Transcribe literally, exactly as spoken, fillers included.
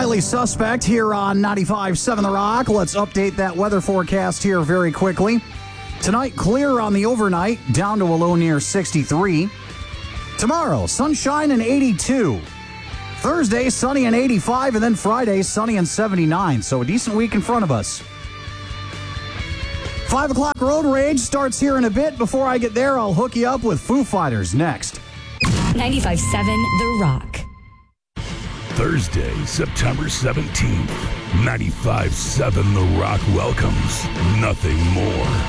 Highly Suspect here on ninety-five point seven The Rock. Let's update that weather forecast here very quickly. Tonight, clear on the overnight, down to a low near sixty-three. Tomorrow, sunshine and eighty-two. Thursday, sunny and eighty-five, and then Friday, sunny and seventy-nine. So a decent week in front of us. five o'clock Road Rage starts here in a bit. Before I get there, I'll hook you up with Foo Fighters next. ninety-five point seven The Rock. Thursday, September seventeenth, ninety-five point seven The Rock welcomes Nothing More.